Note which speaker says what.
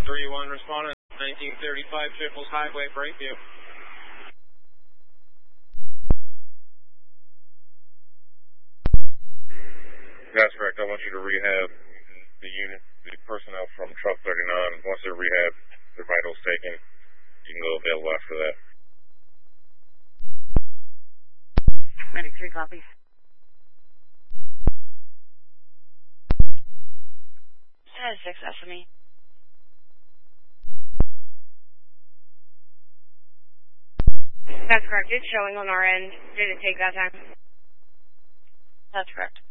Speaker 1: 3-1 respondent, 1935 Triples Highway, Brightview.
Speaker 2: That's correct. I want you to rehab the unit, the personnel from Truck 39. Once they're rehabbed, their vitals taken, you can go available after that.
Speaker 3: 93 copies.
Speaker 4: Status 6 SME.
Speaker 3: That's correct. It's showing on our end. Did it take that time?
Speaker 4: That's correct.